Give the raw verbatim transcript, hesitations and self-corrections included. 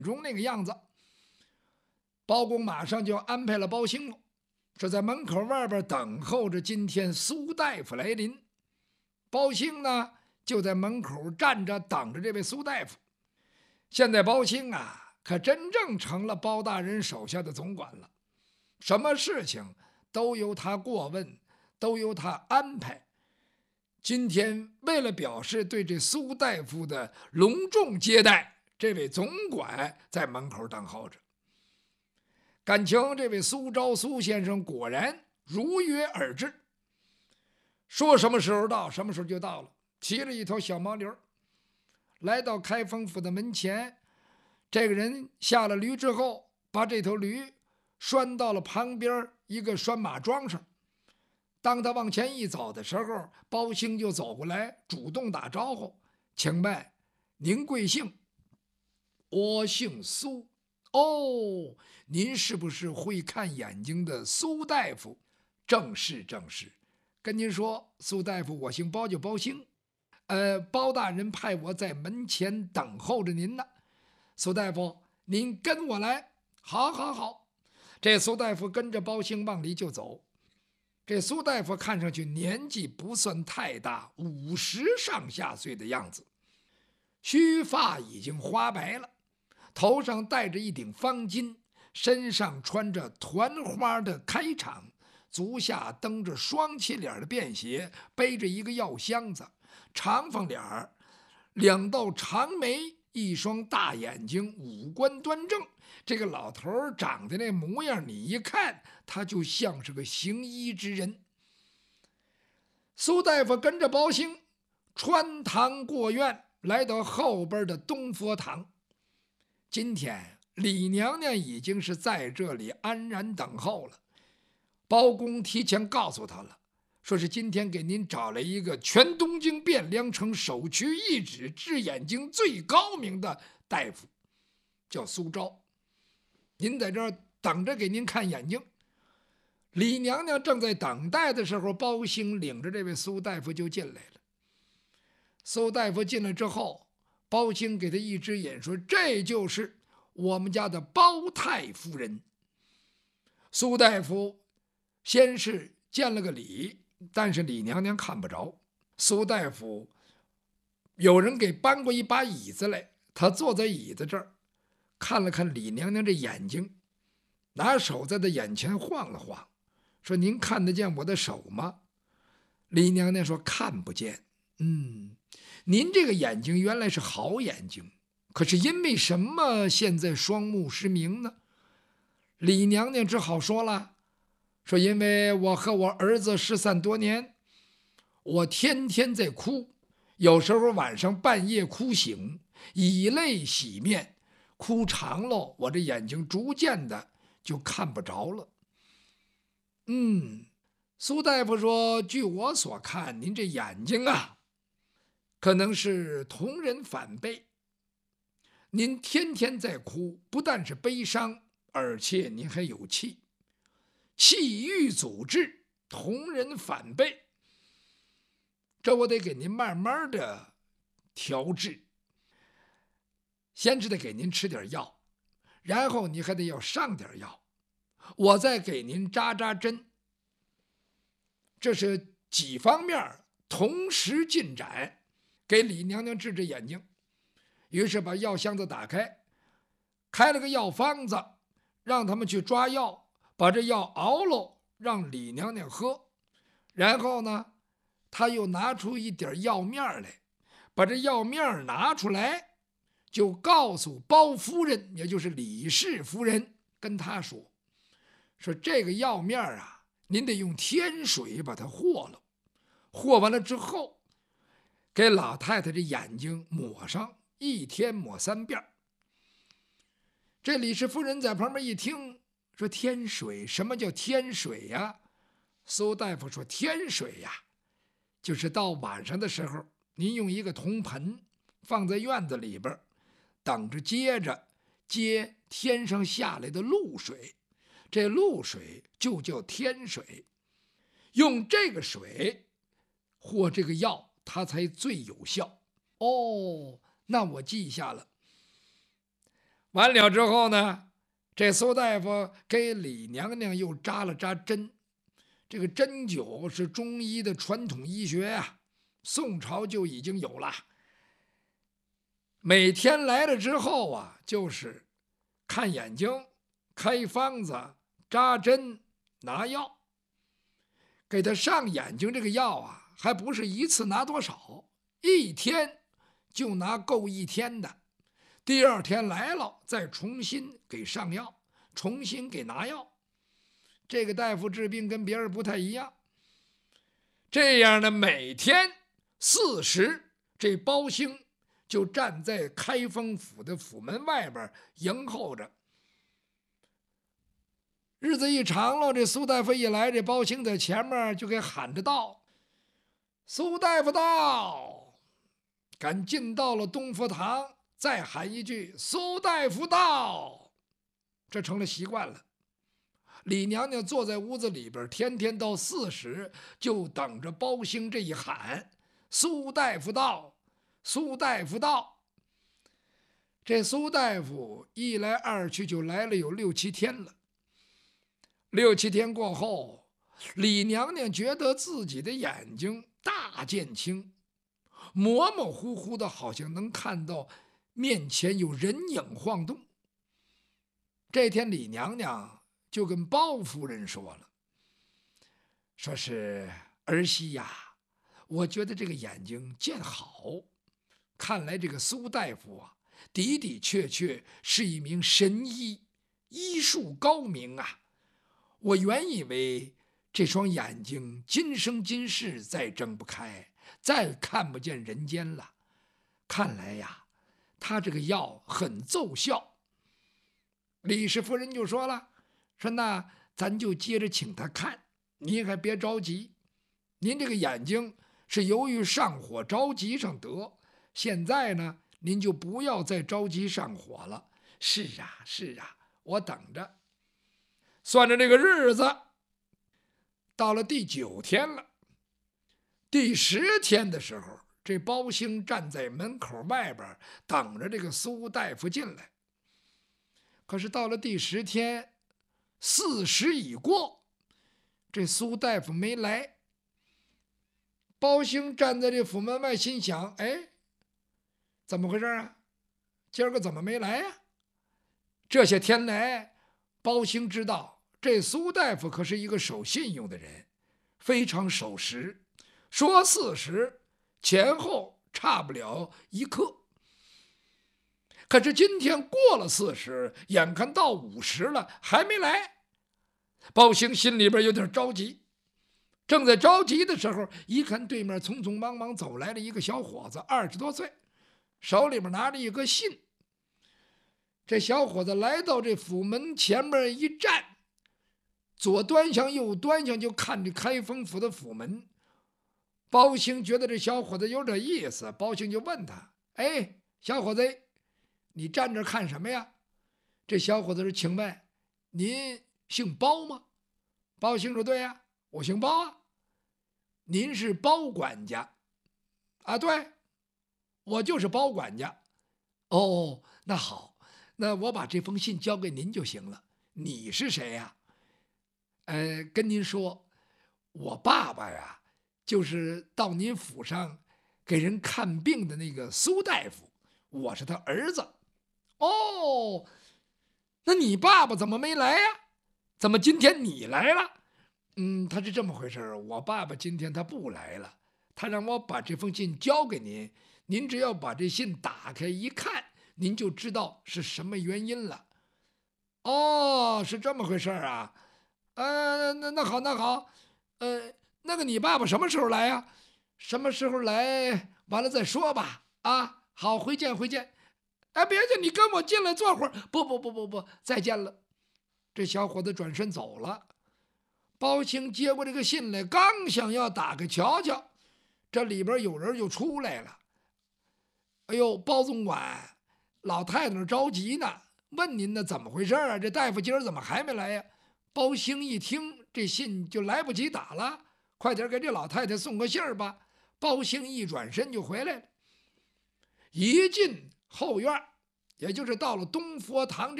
容那个样子。包公马上就安排了包兴了，是在门口外边等候着今天苏大夫来临。包兴呢，就在门口站着等着这位苏大夫。现在包兴啊，可真正成了包大人手下的总管了，什么事情都由他过问，都由他安排。今天为了表示对这苏大夫的隆重接待，这位总管在门口等候着。感情这位苏昭苏先生果然如约而至，说什么时候到什么时候就到了，骑了一头小毛驴来到开封府的门前。这个人下了驴之后，把这头驴拴到了旁边一个拴马桩上。当他往前一走的时候，包兴就走过来主动打招呼：“请问您贵姓？”“我姓苏。”“哦，您是不是会看眼睛的苏大夫？”“正是正是。跟您说，苏大夫，我姓包，就包兴。呃，包大人派我在门前等候着您呢。苏大夫，您跟我来。”“好好好。”这苏大夫跟着包兴往里就走。这苏大夫看上去年纪不算太大，五十上下岁的样子，须发已经花白了，头上戴着一顶方巾，身上穿着团花的开场，足下蹬着双气脸的便鞋，背着一个药箱子，长方脸儿，两道长眉，一双大眼睛，五官端正。这个老头长得那模样，你一看他就像是个行医之人。苏大夫跟着包兴穿堂过院，来到后边的东佛堂。今天李娘娘已经是在这里安然等候了。包公提前告诉他了，说是今天给您找来一个全东京汴梁城首屈一指治眼睛最高明的大夫，叫苏昭。您在这儿等着给您看眼睛。李娘娘正在等待的时候，包兴领着这位苏大夫就进来了。苏大夫进来之后，包兴给他一只眼，说：“这就是我们家的包太夫人。”苏大夫先是见了个礼，但是李娘娘看不着。苏大夫有人给搬过一把椅子来，他坐在椅子这儿，看了看李娘娘这眼睛，拿手在她眼前晃了晃，说：“您看得见我的手吗？”李娘娘说：“看不见。”“嗯，您这个眼睛原来是好眼睛，可是因为什么现在双目失明呢？”李娘娘只好说了，说：“因为我和我儿子失散多年，我天天在哭，有时候晚上半夜哭醒，以泪洗面，哭长了，我这眼睛逐渐的就看不着了。”“嗯。”苏大夫说：“据我所看，您这眼睛啊，可能是同人反背。您天天在哭，不但是悲伤，而且您还有气，气郁阻滞，同人反背。这我得给您慢慢的调治，先是得给您吃点药，然后你还得要上点药，我再给您扎扎针。这是几方面同时进展，给李娘娘治治眼睛。”于是把药箱子打开，开了个药方子，让他们去抓药，把这药熬了，让李娘娘喝。然后呢，他又拿出一点药面来，把这药面拿出来，就告诉包夫人，也就是李氏夫人，跟他说：“说这个药面啊，您得用天水把它和了，和完了之后，给老太太这眼睛抹上，一天抹三遍。”这李氏夫人在旁边一听，说：“天水？什么叫天水呀？”苏大夫说：“天水呀，就是到晚上的时候，您用一个铜盆放在院子里边，等着接着接天上下来的露水，这露水就叫天水。用这个水或这个药，它才最有效。”“哦，那我记下了。 完了之后呢，这苏大夫给李娘娘又扎了扎针。这个针灸是中医的传统医学呀、啊，宋朝就已经有了。每天来了之后啊，就是看眼睛、开方子、扎针、拿药。给他上眼睛这个药啊，还不是一次拿多少，一天就拿够一天的。第二天来了，再重新给上药，重新给拿药。这个大夫治病跟别人不太一样。这样呢，每天巳时，这包兴就站在开封府的府门外边迎候着。日子一长了，这苏大夫一来，这包兴在前面就给喊着道：“苏大夫到！”赶进到了东福堂，再喊一句：“苏大夫到！”这成了习惯了。李娘娘坐在屋子里边，天天到巳时就等着包兴这一喊：“苏大夫到，苏大夫到。”这苏大夫一来二去就来了有六七天了。六七天过后，李娘娘觉得自己的眼睛大见清，模模糊糊的，好像能看到面前有人影晃动。这天，李娘娘就跟包夫人说了，说是儿媳呀，我觉得这个眼睛见好，看来这个苏大夫啊，的的确确是一名神医，医术高明啊。我原以为这双眼睛今生今世再睁不开，再看不见人间了，看来呀，他这个药很奏效。李氏夫人就说了，说那咱就接着请他看，您还别着急，您这个眼睛是由于上火着急上得，现在呢您就不要再着急上火了。是啊是啊，我等着。算着这个日子，到了第九天了。第十天的时候，这包兴站在门口外边等着这个苏大夫进来。可是到了第十天，巳时已过，这苏大夫没来。包兴站在这府门外，心想：哎，怎么回事啊？今儿个怎么没来呀？这些天来，包兴知道这苏大夫可是一个守信用的人，非常守时，说四十前后差不了一刻。可是今天过了四十，眼看到五十了，还没来。包兴心里边有点着急，正在着急的时候，一看对面匆匆忙忙走来了一个小伙子，二十多岁，手里边拿着一个信。这小伙子来到这府门前面一站，左端详右端详，就看着开封府的府门。包兴觉得这小伙子有点意思，包兴就问他：“哎，小伙子，你站这看什么呀？”这小伙子说：“请问您姓包吗？”包兴说：“对呀，我姓包啊。”“您是包管家？”“啊，对，我就是包管家。”“哦，那好，那我把这封信交给您就行了。你是谁呀？”“呃，跟您说，我爸爸呀，就是到您府上给人看病的那个苏大夫，我是他儿子。”“哦，那你爸爸怎么没来呀？怎么今天你来了？”“嗯，他是这么回事，我爸爸今天他不来了，他让我把这封信交给您，您只要把这信打开一看，您就知道是什么原因了。”“哦，是这么回事啊。呃，那那好，那好，呃，那个你爸爸什么时候来呀？什么时候来？完了再说吧。啊，好，回见，回见。哎，别介，你跟我进来坐会儿。不不不不不，再见了。”这小伙子转身走了。包兴接过这个信来，刚想要打开瞧瞧，这里边有人就出来了。“哎呦，包总管，老太太那着急呢，问您呢怎么回事啊？这大夫今儿怎么还没来呀？”包兴一听这信就来不及打了，快点给这老太太送个信儿吧。包兴一转身就回来了。一进后院， 也就是到了东佛堂